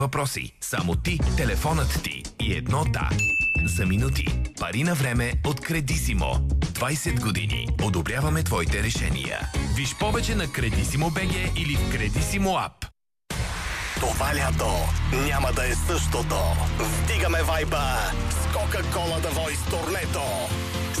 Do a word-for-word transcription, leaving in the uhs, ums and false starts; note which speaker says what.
Speaker 1: въпроси. Само ти, телефонът ти и едно да. За минути. Пари на време от Кредисимо. двайсет години. Одобряваме твоите решения. Виж повече на Кредисимо точка би джи или в Кредисимо ап.
Speaker 2: Това лято няма да е същото. Вдигаме вайба с Кока-Кола The Voice турнето.